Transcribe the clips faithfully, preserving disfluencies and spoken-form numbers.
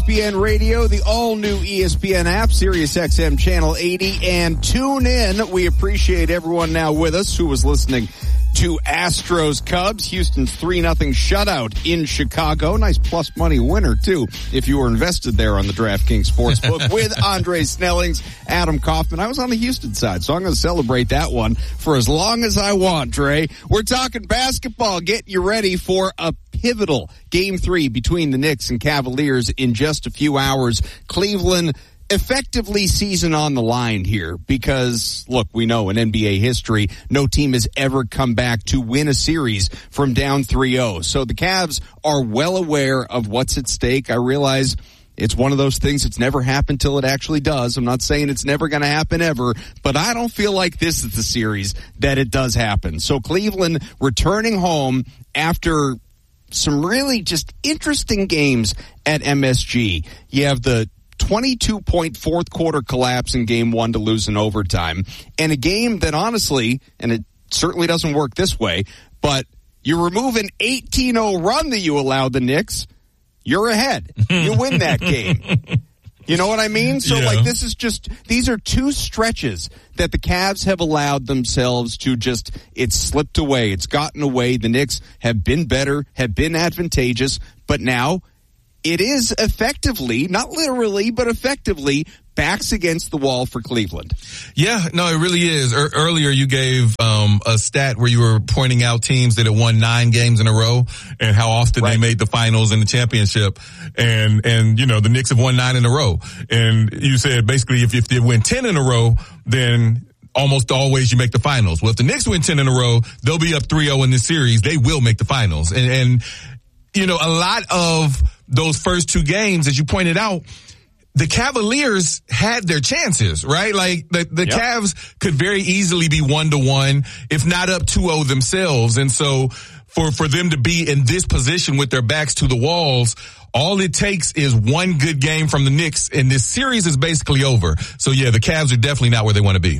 E S P N Radio, the all-new E S P N app, Sirius X M Channel eighty, and tune in. We appreciate everyone now with us who was listening to Astros Cubs. Houston's three nothing shutout in Chicago. Nice plus money winner, too, if you were invested there on the DraftKings Sportsbook with Andre Snellings, Adam Kaufman. I was on the Houston side, so I'm going to celebrate that one for as long as I want, Dre. We're talking basketball. Get you ready for a pivotal game three between the Knicks and Cavaliers in just a few hours. Cleveland effectively season on the line here because, look, we know in N B A history, no team has ever come back to win a series from down three oh. So the Cavs are well aware of what's at stake. I realize it's one of those things that's never happened till it actually does. I'm not saying it's never going to happen ever, but I don't feel like this is the series that it does happen. So Cleveland returning home after some really just interesting games at M S G. You have the twenty-two point fourth quarter collapse in game one to lose in overtime, and a game that honestly, and it certainly doesn't work this way, but you remove an eighteen oh run that you allowed the Knicks, you're ahead. You win that game. You know what I mean? So, yeah. like, this is just, these are two stretches that the Cavs have allowed themselves to just, it's slipped away. It's gotten away. The Knicks have been better, have been advantageous, but now it is effectively, not literally, but effectively, backs against the wall for Cleveland. Yeah, no, it really is. Er, earlier you gave um, a stat where you were pointing out teams that had won nine games in a row and how often right. they made the finals and the championship. And, and, you know, the Knicks have won nine in a row. And you said basically if, if they win ten in a row, then almost always you make the finals. Well, if the Knicks win ten in a row, they'll be up three oh in this series. They will make the finals. And, and, you know, a lot of those first two games, as you pointed out, the Cavaliers had their chances, right? Like the, the yep. Cavs could very easily be one to one, if not up two oh themselves. And so for, for them to be in this position with their backs to the walls, all it takes is one good game from the Knicks and this series is basically over. So yeah, the Cavs are definitely not where they want to be.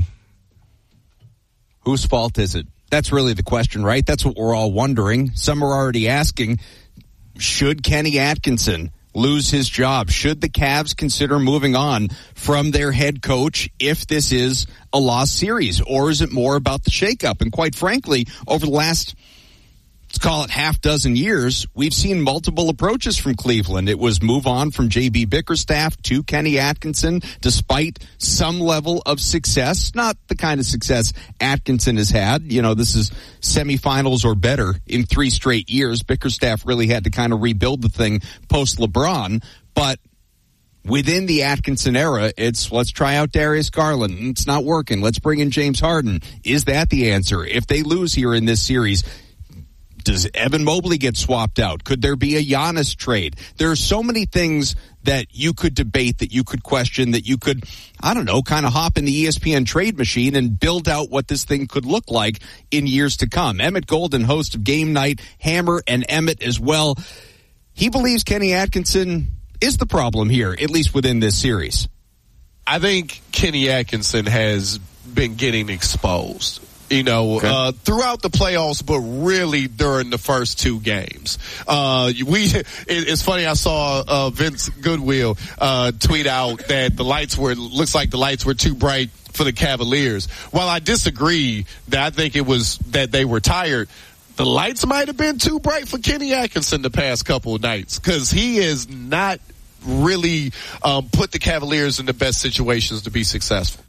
Whose fault is it? That's really the question, right? That's what we're all wondering. Some are already asking, should Kenny Atkinson lose his job? Should the Cavs consider moving on from their head coach if this is a lost series? Or is it more about the shakeup? And quite frankly, over the last, let's call it half dozen years, we've seen multiple approaches from Cleveland. It was move on from J B Bickerstaff to Kenny Atkinson, despite some level of success, not the kind of success Atkinson has had. You know, this is semifinals or better in three straight years. Bickerstaff really had to kind of rebuild the thing post LeBron, but within the Atkinson era, it's let's try out Darius Garland. It's not working. Let's bring in James Harden. Is that the answer? If they lose here in this series, does Evan Mobley get swapped out? Could there be a Giannis trade? There are so many things that you could debate, that you could question, that you could, I don't know, kind of hop in the E S P N trade machine and build out what this thing could look like in years to come. Emmett Golden, host of Game Night, Hammer and Emmett as well. He believes Kenny Atkinson is the problem here, at least within this series. I think Kenny Atkinson has been getting exposed. You know, okay. uh, throughout the playoffs, but really during the first two games. Uh, we, it, it's funny, I saw, uh, Vince Goodwill, uh, tweet out that the lights were, looks like the lights were too bright for the Cavaliers. While I disagree that I think it was that they were tired, the lights might have been too bright for Kenny Atkinson the past couple of nights, cause he is not really, um, put the Cavaliers in the best situations to be successful.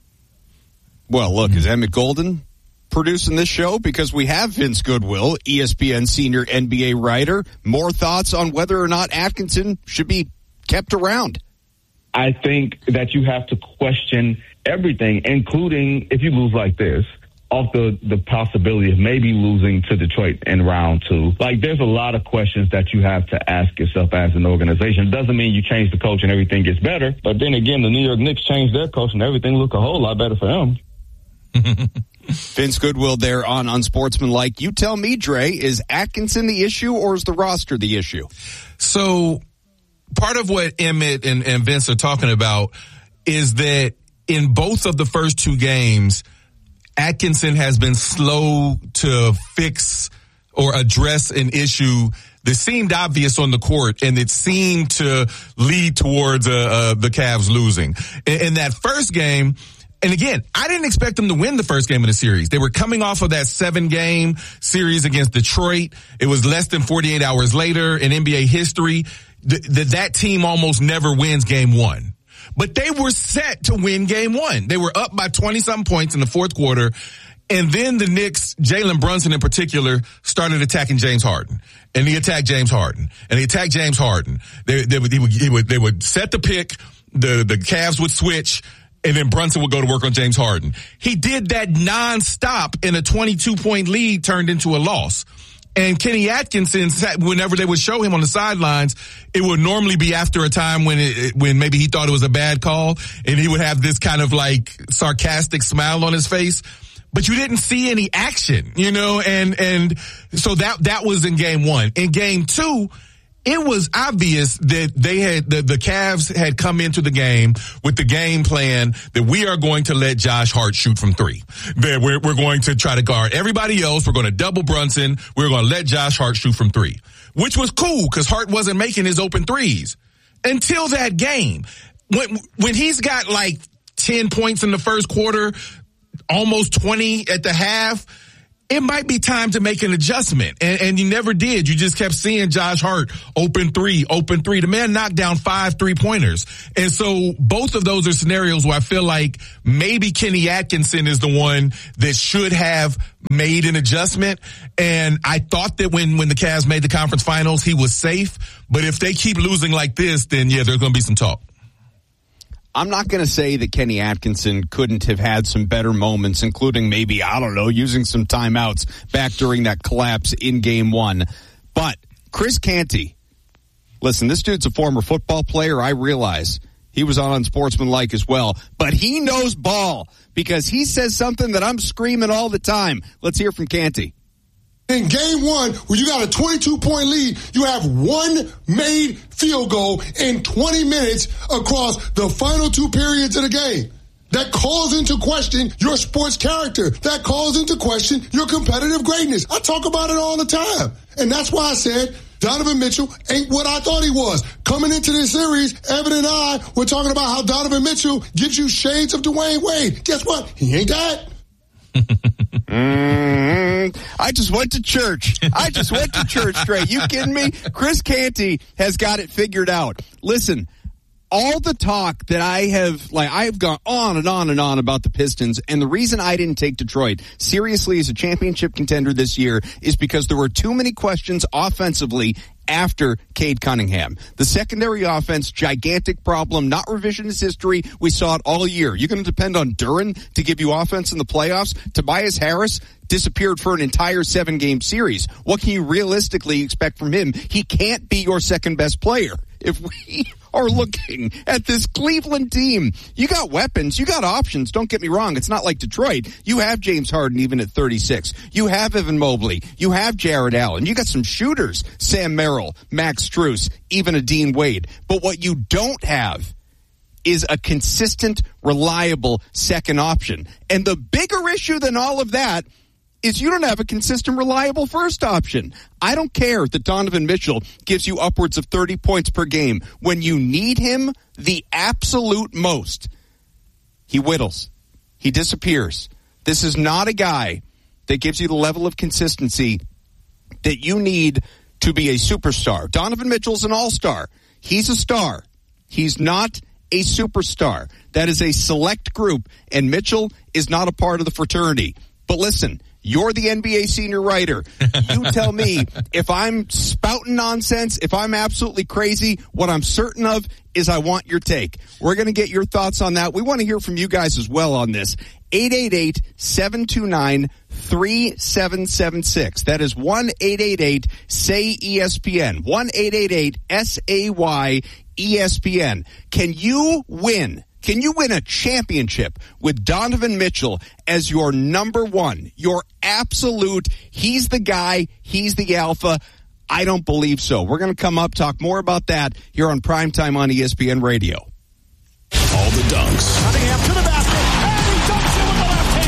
Well, look, is Emmett Golden producing this show? Because we have Vince Goodwill, E S P N senior N B A writer. More thoughts on whether or not Atkinson should be kept around? I think that you have to question everything, including if you lose like this, off the, the possibility of maybe losing to Detroit in round two. Like, there's a lot of questions that you have to ask yourself as an organization. It doesn't mean you change the coach and everything gets better. But then again, the New York Knicks changed their coach and everything looked a whole lot better for them. Vince Goodwill there on Unsportsmanlike. You tell me, Dre, is Atkinson the issue or is the roster the issue? So part of what Emmett and, and Vince are talking about is that in both of the first two games, Atkinson has been slow to fix or address an issue that seemed obvious on the court, and it seemed to lead towards uh, uh, the Cavs losing. In, in that first game, and again, I didn't expect them to win the first game of the series. They were coming off of that seven-game series against Detroit. It was less than forty-eight hours later in N B A history that th- that team almost never wins game one. But they were set to win game one. They were up by twenty-something points in the fourth quarter. And then the Knicks, Jalen Brunson in particular, started attacking James Harden. And he attacked James Harden. And he attacked James Harden. They, they, would, he would, he would, they would set the pick, the, the Cavs would switch, and then Brunson would go to work on James Harden. He did that nonstop, and a twenty-two point lead turned into a loss. And Kenny Atkinson, whenever they would show him on the sidelines, it would normally be after a time when it, when maybe he thought it was a bad call, and he would have this kind of like sarcastic smile on his face. But you didn't see any action, you know, and, and so that, that was in game one. In game two, it was obvious that they had, the, the Cavs had come into the game with the game plan that we are going to let Josh Hart shoot from three. That we're, we're going to try to guard everybody else. We're going to double Brunson. We're going to let Josh Hart shoot from three, which was cool because Hart wasn't making his open threes until that game. When, when he's got like ten points in the first quarter, almost twenty at the half, it might be time to make an adjustment. And, and you never did. You just kept seeing Josh Hart open three, open three. The man knocked down five three-pointers. And so both of those are scenarios where I feel like maybe Kenny Atkinson is the one that should have made an adjustment. And I thought that when, when the Cavs made the conference finals, he was safe. But if they keep losing like this, then yeah, there's going to be some talk. I'm not going to say that Kenny Atkinson couldn't have had some better moments, including maybe, I don't know, using some timeouts back during that collapse in game one. But Chris Canty, listen, this dude's a former football player. I realize he was on Unsportsmanlike as well, but he knows ball because he says something that I'm screaming all the time. Let's hear from Canty. In game one, where you got a twenty-two point lead, you have one made field goal in twenty minutes across the final two periods of the game. That calls into question your sports character. That calls into question your competitive greatness. I talk about it all the time. And that's why I said Donovan Mitchell ain't what I thought he was. Coming into this series, Evan and I were talking about how Donovan Mitchell gives you shades of Dwayne Wade. Guess what? He ain't that. mm, I just went to church. I just went to church straight. You kidding me? Chris Canty has got it figured out. Listen, all the talk that I have, like, I've gone on and on and on about the Pistons, and the reason I didn't take Detroit seriously as a championship contender this year is because there were too many questions offensively after Cade Cunningham. The secondary offense, gigantic problem, not revisionist history. We saw it all year. You're going to depend on Duren to give you offense in the playoffs. Tobias Harris disappeared for an entire seven-game series. What can you realistically expect from him? He can't be your second-best player. If we are looking at this Cleveland team, you got weapons, you got options. Don't get me wrong. It's not like Detroit. You have James Harden even at thirty-six. You have Evan Mobley. You have Jared Allen. You got some shooters, Sam Merrill, Max Strus, even a Dean Wade. But what you don't have is a consistent, reliable second option. And the bigger issue than all of that is you don't have a consistent, reliable first option. I don't care that Donovan Mitchell gives you upwards of thirty points per game. When you need him the absolute most, he whittles. He disappears. This is not a guy that gives you the level of consistency that you need to be a superstar. Donovan Mitchell's an all-star. He's a star. He's not a superstar. That is a select group, and Mitchell is not a part of the fraternity. But listen, you're the N B A senior writer. You tell me if I'm spouting nonsense, if I'm absolutely crazy. What I'm certain of is I want your take. We're going to get your thoughts on that. We want to hear from you guys as well on this. eight eight eight, seven two nine, three seven seven six. That is one eight eight eight, S A Y, E S P N. one eight eight eight, S A Y, E S P N. Can you win? Can you win a championship with Donovan Mitchell as your number one, your absolute, he's the guy, he's the alpha? I don't believe so. We're going to come up, talk more about that here on Primetime on E S P N Radio. All the dunks. Cunningham to the basket, and he dunks it with the left hand. The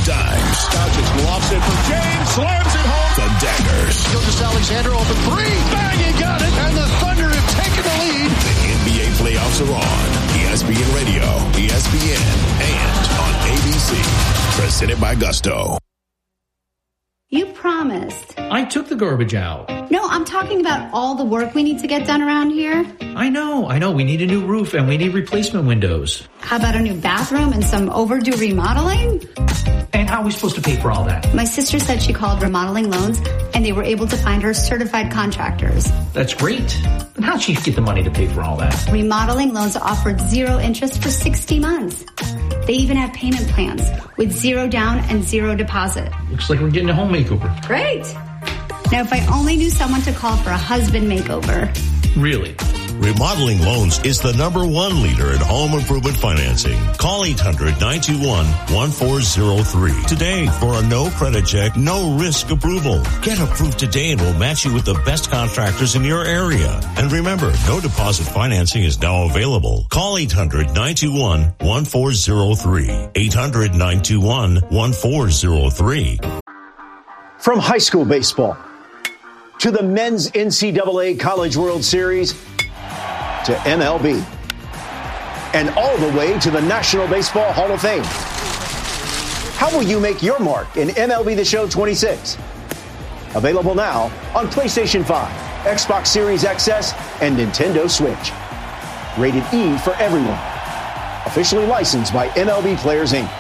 dimes. Doncic lofts it for James, slams it home. The daggers. Gilgeous-Alexander open three. Bang, he got it. And the Thunder have taken the lead. The N B A playoffs are on. E S P N Radio, E S P N, and on A B C. Presented by Gusto. You promised. I took the garbage out. No, I'm talking about all the work we need to get done around here. I know, I know. We need a new roof and we need replacement windows. How about a new bathroom and some overdue remodeling? And how are we supposed to pay for all that? My sister said she called Remodeling Loans and they were able to find her certified contractors. That's great. But how'd she get the money to pay for all that? Remodeling Loans offered zero interest for sixty months. They even have payment plans with zero down and zero deposit. Looks like we're getting a home makeover. Great. Now, if I only knew someone to call for a husband makeover. Really? Remodeling Loans is the number one leader in home improvement financing. Call eight hundred, nine two one, one four zero three today for a no credit check, no risk approval. Get approved today and we'll match you with the best contractors in your area. And remember, no deposit financing is now available. Call eight hundred, nine two one, one four zero three. eight hundred, nine two one, one four zero three. From high school baseball to the men's N C double A College World Series to M L B, and all the way to the National Baseball Hall of Fame. How will you make your mark in M L B The Show twenty-six? Available now on PlayStation five, Xbox Series X S, and Nintendo Switch. Rated E for everyone. Officially licensed by M L B Players, Incorporated.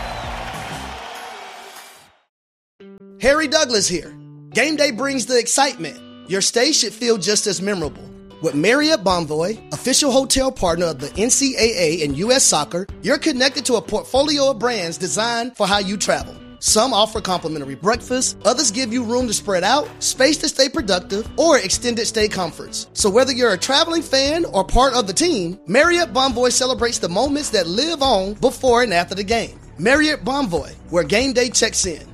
Harry Douglas here. Game day brings the excitement. Your stay should feel just as memorable. With Marriott Bonvoy, official hotel partner of the N C double A and U S Soccer, you're connected to a portfolio of brands designed for how you travel. Some offer complimentary breakfast, others give you room to spread out, space to stay productive, or extended stay comforts. So whether you're a traveling fan or part of the team, Marriott Bonvoy celebrates the moments that live on before and after the game. Marriott Bonvoy, where game day checks in.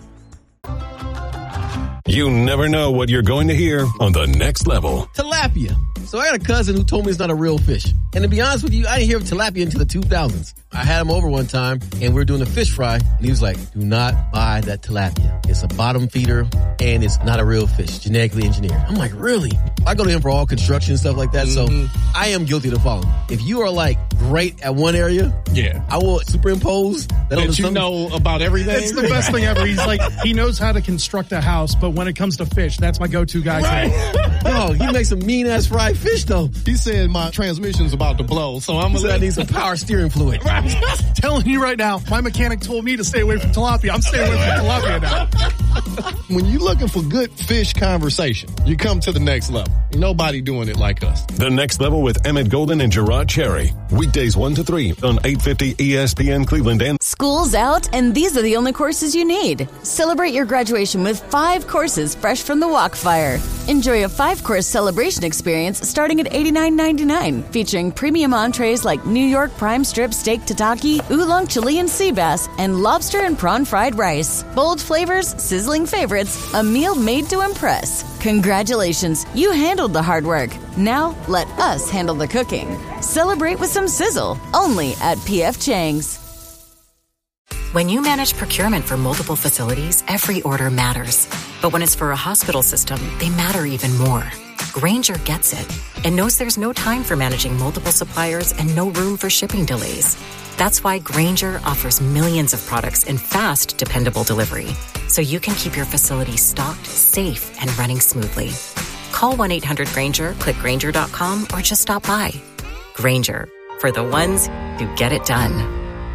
You never know what you're going to hear on The Next Level. Tilapia. So I got a cousin who told me it's not a real fish. And to be honest with you, I didn't hear of tilapia until the two thousands. I had him over one time, and we were doing a fish fry, and he was like, do not buy that tilapia. It's a bottom feeder, and it's not a real fish, genetically engineered. I'm like, really? I go to him for all construction and stuff like that, mm-hmm. so I am guilty to follow him. If you are, like, great at one area, yeah, I will superimpose that, that on you something. know about everything. It's the best thing ever. He's like, he knows how to construct a house, but when it comes to fish, that's my go-to guy. Right. No, he makes some mean-ass fried fish, though. He said my transmission's about to blow, so I'm gonna. I need some power steering fluid. Right. Telling you right now, my mechanic told me to stay away from tilapia. I'm staying away from tilapia now. When you're looking for good fish conversation, you come to The Next Level. Nobody doing it like us. The Next Level with Emmett Golden and Gerard Cherry. Weekdays one to three on eight fifty E S P N Cleveland. And school's out, and these are the only courses you need. Celebrate your graduation with five courses fresh from the Walkfire. Enjoy a five-course celebration experience starting at eighty-nine ninety-nine, featuring premium entrees like New York prime strip steak tataki, oolong Chilean sea bass, and lobster and prawn fried rice. Bold flavors, sizzling favorites, a meal made to impress. Congratulations, you handled the hard work. Now let us handle the cooking. Celebrate with some sizzle, only at P F Chang's. When you manage procurement for multiple facilities, every order matters. But when it's for a hospital system, they matter even more. Grainger gets it and knows there's no time for managing multiple suppliers and no room for shipping delays. That's why Grainger offers millions of products in fast, dependable delivery, so you can keep your facility stocked, safe, and running smoothly. Call one eight hundred Grainger, click Grainger dot com, or just stop by. Grainger, for the ones who get it done.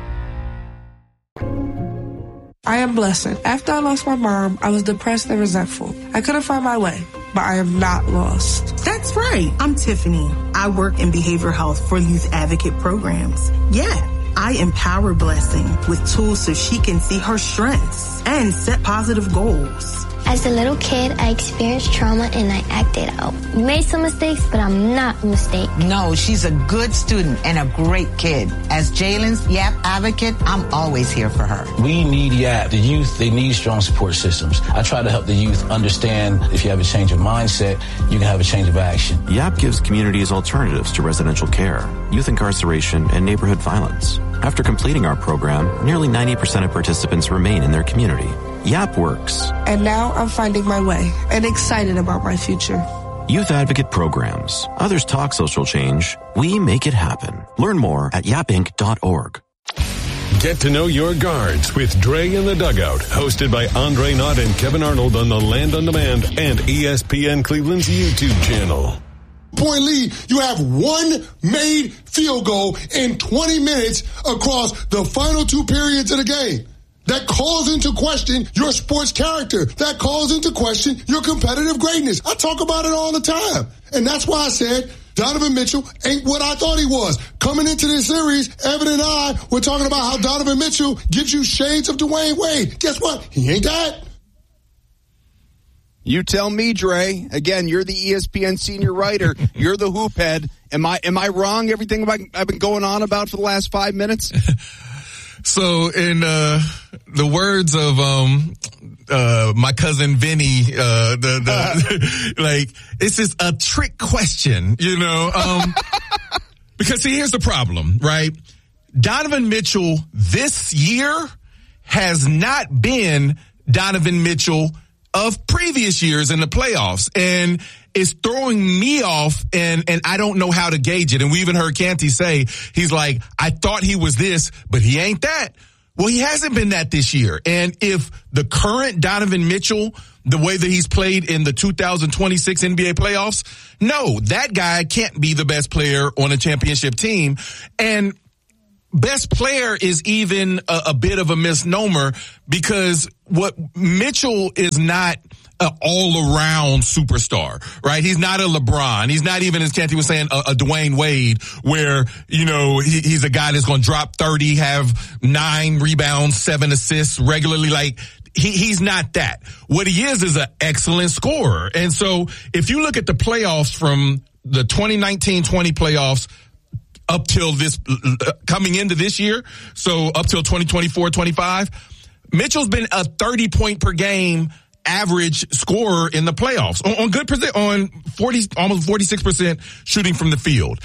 I am Blessing. After I lost my mom, I was depressed and resentful. I couldn't find my way, but I am not lost. That's right. I'm Tiffany. I work in behavioral health for youth advocate programs. Yeah. I empower Blessing with tools so she can see her strengths and set positive goals. As a little kid, I experienced trauma and I acted out. Made some mistakes, but I'm not a mistake. No, she's a good student and a great kid. As Jalen's YAP advocate, I'm always here for her. We need YAP. The youth, they need strong support systems. I try to help the youth understand if you have a change of mindset, you can have a change of action. YAP gives communities alternatives to residential care, youth incarceration, and neighborhood violence. After completing our program, nearly ninety percent of participants remain in their community. YAP works. And now I'm finding my way and excited about my future. Youth Advocate Programs. Others talk social change. We make it happen. Learn more at yap inc dot org. Get to know your guards with Dre in the Dugout, hosted by Andre Knott and Kevin Arnold on the Land on Demand and E S P N Cleveland's YouTube channel. Point lead, you have one made field goal in twenty minutes across the final two periods of the game. That calls into question your sports character. That calls into question your competitive greatness. I talk about it all the time. And that's why I said Donovan Mitchell ain't what I thought he was. Coming into this series, Evan and I were talking about how Donovan Mitchell gives you shades of Dwayne Wade. Guess what? He ain't that. You tell me, Dre. Again, you're the E S P N senior writer. You're the hoop head. Am I am I wrong? Everything I've been going on about for the last five minutes? So, in uh, the words of um, uh, my cousin Vinny, uh, the, the like, it's just a trick question, you know? Um, because see, here's the problem, right? Donovan Mitchell this year has not been Donovan Mitchell of previous years in the playoffs, and it's throwing me off, and, and I don't know how to gauge it. And we even heard Canty say, he's like, I thought he was this, but he ain't that. Well, he hasn't been that this year. And if the current Donovan Mitchell, the way that he's played in the two thousand twenty-six N B A playoffs, no, that guy can't be the best player on a championship team. And best player is even a, a bit of a misnomer, because what Mitchell is not an all-around superstar, right? He's not a LeBron. He's not even, as Canty was saying, a, a Dwayne Wade, where, you know, he, he's a guy that's going to drop thirty, have nine rebounds, seven assists regularly. Like, he, he's not that. What he is is an excellent scorer. And so if you look at the playoffs from the twenty nineteen twenty playoffs up till this, uh, coming into this year, so up till twenty twenty-four twenty-five, Mitchell's been a thirty point per game average scorer in the playoffs on, on good percent, on forty, almost forty-six percent shooting from the field.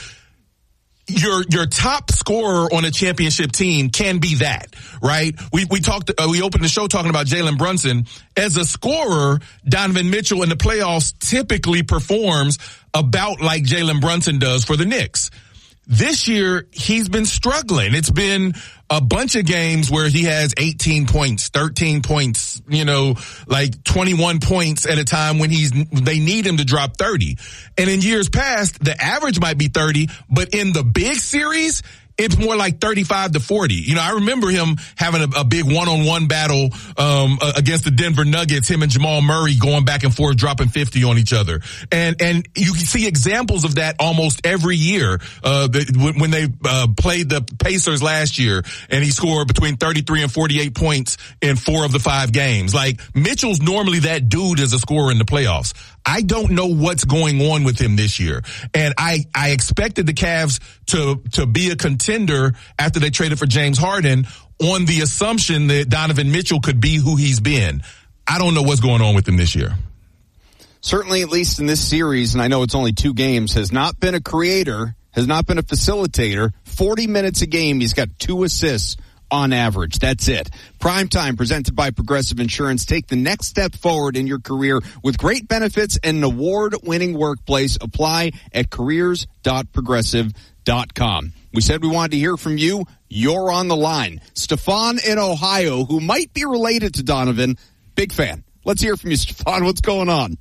Your, your top scorer on a championship team can be that, right? We, we talked, uh, we opened the show talking about Jalen Brunson. As a scorer, Donovan Mitchell in the playoffs typically performs about like Jalen Brunson does for the Knicks. This year, he's been struggling. It's been a bunch of games where he has eighteen points, thirteen points, you know, like twenty-one points at a time when he's, they need him to drop thirty. And in years past, the average might be thirty, but in the big series, it's more like thirty-five to forty. You know, I remember him having a, a big one-on-one battle um against the Denver Nuggets, him and Jamal Murray going back and forth, dropping fifty on each other. And and you can see examples of that almost every year. Uh the, when they uh played the Pacers last year, and he scored between thirty-three and forty-eight points in four of the five games. Like, Mitchell's normally that dude as a scorer in the playoffs. I don't know what's going on with him this year. And I, I expected the Cavs to, to be a contender after they traded for James Harden on the assumption that Donovan Mitchell could be who he's been. I don't know what's going on with him this year. Certainly, at least in this series, and I know it's only two games, has not been a creator, has not been a facilitator. forty minutes a game, he's got two assists on average. That's it. Primetime, presented by Progressive Insurance. Take the next step forward in your career with great benefits and an award-winning workplace. Apply at careers dot progressive dot com. We said we wanted to hear from you. You're on the line. Stefan in Ohio, who might be related to Donovan. Big fan. Let's hear from you, Stefan. What's going on?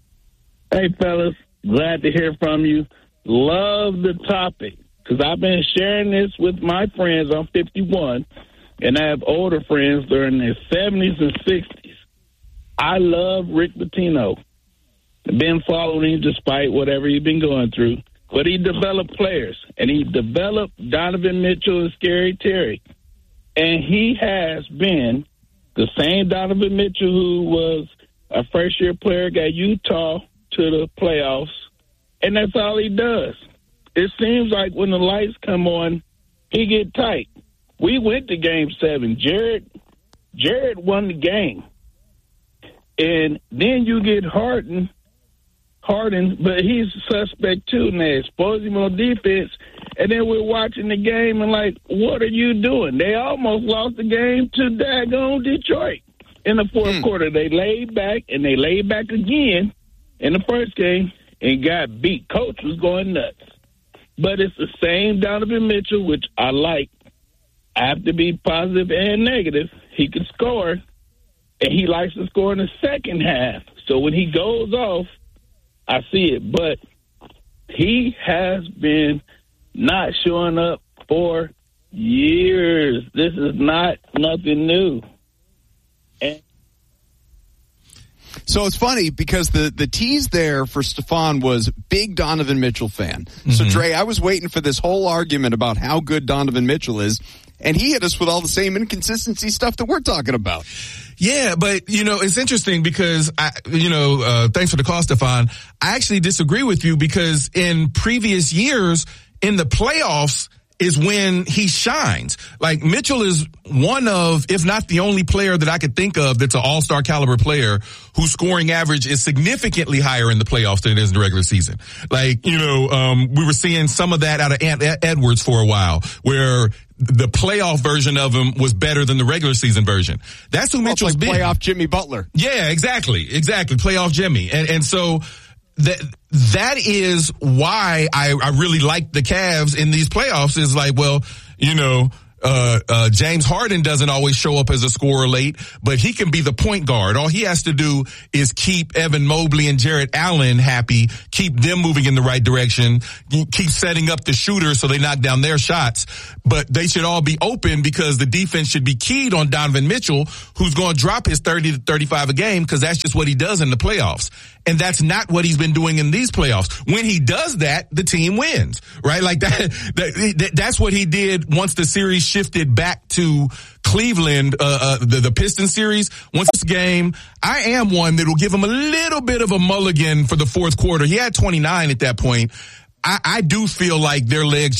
Hey, fellas. Glad to hear from you. Love the topic, because I've been sharing this with my friends. I'm fifty-one, and I have older friends that are in their seventies and sixties. I love Rick Pitino. I've been following him despite whatever he's been going through. But he developed players, and he developed Donovan Mitchell and Scary Terry. And he has been the same Donovan Mitchell who was a first-year player, got Utah to the playoffs, and that's all he does. It seems like when the lights come on, he get tight. We went to Game Seven. Jared, Jared won the game, and then you get Harden, Harden, but he's a suspect too. And they expose him on defense, and then we're watching the game and like, what are you doing? They almost lost the game to daggone Detroit in the fourth hmm. quarter. They laid back and they laid back again in the first game and got beat. Coach was going nuts. But it's the same Donovan Mitchell, which I like. I have to be positive and negative. He can score, and he likes to score in the second half. So when he goes off, I see it. But he has been not showing up for years. This is not nothing new. And So it's funny because the, the tease there for Stefan was big Donovan Mitchell fan. Mm-hmm. So, Dre, I was waiting for this whole argument about how good Donovan Mitchell is, and he hit us with all the same inconsistency stuff that we're talking about. Yeah, but, you know, it's interesting because, I, you know, uh, thanks for the call, Stefan. I actually disagree with you because in previous years, in the playoffs, is when he shines. Like, Mitchell is one of, if not the only player that I could think of that's an all-star caliber player whose scoring average is significantly higher in the playoffs than it is in the regular season. Like, you know, um, we were seeing some of that out of Ant Edwards for a while, where the playoff version of him was better than the regular season version. That's who Mitchell's like been. Playoff Jimmy Butler. Yeah, exactly. Exactly. Playoff Jimmy. And, and so, that that is why I, I really like the Cavs in these playoffs. Is like, well, you know, uh, uh, James Harden doesn't always show up as a scorer late, but he can be the point guard. All he has to do is keep Evan Mobley and Jarrett Allen happy, keep them moving in the right direction, keep setting up the shooters so they knock down their shots. But they should all be open because the defense should be keyed on Donovan Mitchell, who's going to drop his thirty to thirty-five a game because that's just what he does in the playoffs. And that's not what he's been doing in these playoffs. When he does that, the team wins, right? Like that, that that's what he did once the series shifted back to Cleveland, uh, uh, the, the Pistons series. Once this game, I am one that will give him a little bit of a mulligan for the fourth quarter. He had twenty-nine at that point. I, I do feel like their legs